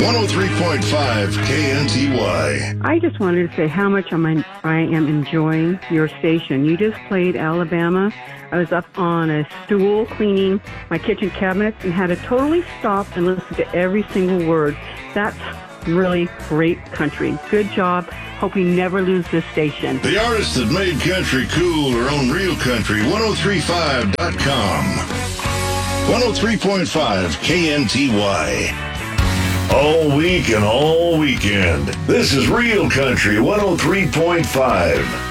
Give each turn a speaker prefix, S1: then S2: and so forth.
S1: 103.5 KNTY.
S2: I just wanted to say how much I am enjoying your station. You just played Alabama. I was up on a stool cleaning my kitchen cabinets and had to totally stop and listen to every single word. That's really great country. Good job. Hope you never lose this station.
S1: The artists that made country cool are on Real Country 1035.com. 103.5 KNTY. All week and all weekend. This is Real Country 103.5.